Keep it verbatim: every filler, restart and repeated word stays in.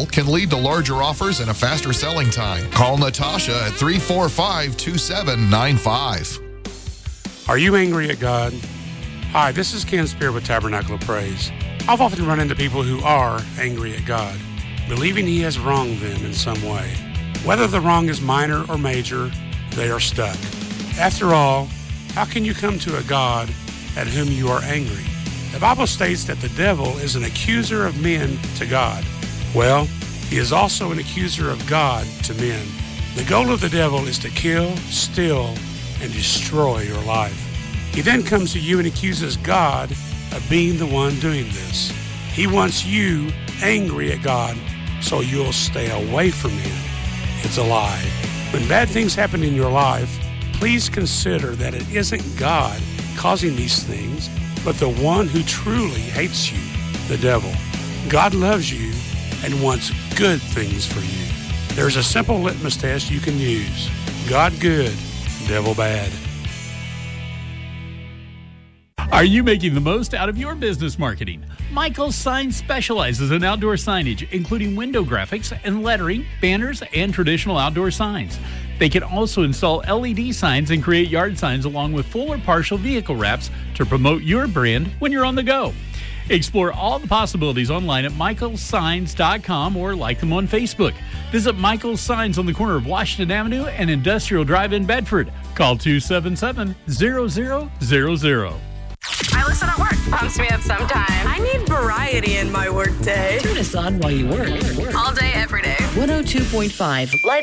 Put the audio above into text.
people can lead to larger offers and a faster selling time. Call Natasha at three four five, two seven nine five. Are you angry at God? Hi, this is Ken Spear with Tabernacle of Praise. I've often run into people who are angry at God, believing He has wronged them in some way. Whether the wrong is minor or major, they are stuck. After all, how can you come to a God at whom you are angry? The Bible states that the devil is an accuser of men to God. Well, he is also an accuser of God to men. The goal of the devil is to kill, steal, and destroy your life. He then comes to you and accuses God of being the one doing this. He wants you angry at God so you'll stay away from Him. It's a lie. When bad things happen in your life, please consider that it isn't God causing these things, but the one who truly hates you, the devil. God loves you and wants good things for you. There's a simple litmus test you can use. God good, devil bad. Are you making the most out of your business marketing? Michael's Signs specializes in outdoor signage, including window graphics and lettering, banners, and traditional outdoor signs. They can also install L E D signs and create yard signs along with full or partial vehicle wraps to promote your brand when you're on the go. Explore all the possibilities online at michaels signs dot com or like them on Facebook. Visit Michael's Signs on the corner of Washington Avenue and Industrial Drive in Bedford. Call two seven seven, zero zero zero zero. I listen at work. Pumps me up sometimes. I need variety in my workday. Turn us on while you work. All day, every day. one oh two point five Light